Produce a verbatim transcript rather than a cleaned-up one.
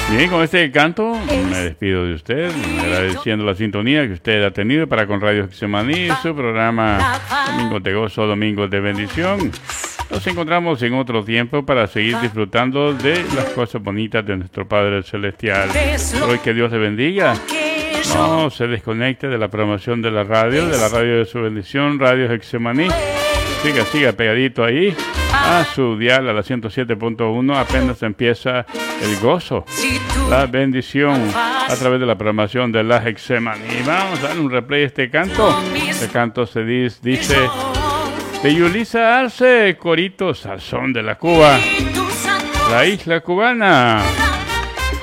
Bien, con este canto me despido de usted, agradeciendo la sintonía que usted ha tenido para con Radio Getsemaní, su programa Domingos de Gozo, Domingos de Bendición. Nos encontramos en otro tiempo para seguir disfrutando de las cosas bonitas de nuestro Padre Celestial. Por hoy que Dios le bendiga. No se desconecte de la programación de la radio, de la radio de su bendición, Radio Getsemaní. Siga, siga pegadito ahí a su dial, a la ciento siete punto uno. Apenas empieza el gozo, la bendición a través de la programación de la Getsemaní. Vamos a dar un replay a este canto. Este canto se dice, dice de Yulisa Arce, coritos al son de la Cuba, la isla cubana.